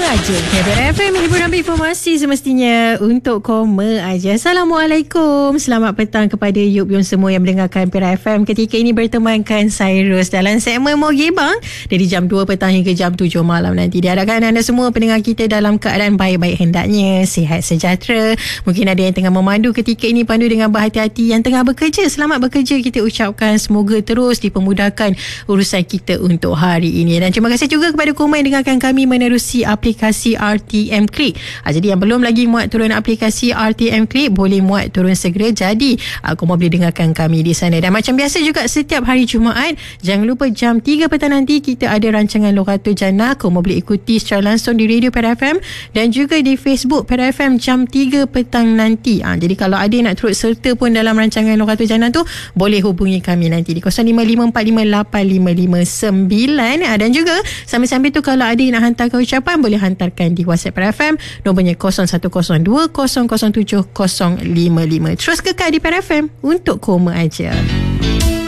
aja. FM menghibur informasi semestinya untuk koma aja. Assalamualaikum. Selamat petang kepada Yub-Yun semua yang mendengarkan Pera FM ketika ini bertemankan Cyrus dalam segmen Mogi Bang dari jam 2 petang hingga jam 7 malam nanti. Diharapkan anda semua pendengar kita dalam keadaan baik-baik hendaknya, sihat sejahtera. Mungkin ada yang tengah memandu ketika ini, pandu dengan berhati-hati. Yang tengah bekerja, selamat bekerja. Kita ucapkan semoga terus dipermudahkan urusan kita untuk hari ini. Dan terima kasih juga kepada Koma yang dengarkan kami menerusi aplikasi RTM Click. Jadi yang belum lagi muat turun aplikasi RTM Click, boleh muat turun segera. Jadi Koma boleh dengarkan kami di sana. Dan macam biasa juga setiap hari Jumaat, jangan lupa jam 3 petang nanti kita ada rancangan Lokato Jannah. Koma boleh ikuti secara langsung di Radio Pera FM dan juga di Facebook Pera FM jam 3 petang nanti. Jadi kalau ada yang nak turut serta pun dalam rancangan Lokato Jannah tu, boleh hubungi kami nanti di 05545859. Dan juga sambil-sambil tu kalau ada yang nak hantarkan ucapan, boleh hantarkan di WhatsApp Pera FM, nombornya 0102 007 055. Terus kekal di Pera FM untuk Koma aja.